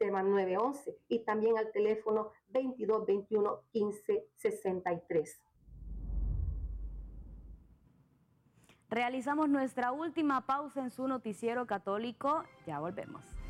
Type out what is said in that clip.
reservan 911 y también al teléfono 2221-1563. Realizamos nuestra última pausa en su noticiero católico. Ya volvemos.